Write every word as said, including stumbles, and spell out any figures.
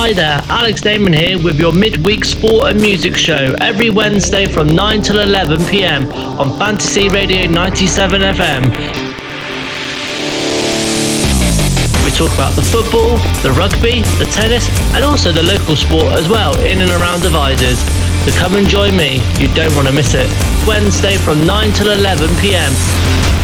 Hi there, Alex Damon here with your midweek sport and music show every Wednesday from nine till eleven p.m. on Fantasy Radio ninety-seven F M. We talk about the football, the rugby, the tennis and also the local sport as well in and around Devizes. So come and join me, you don't want to miss it. Wednesday from nine till eleven p.m.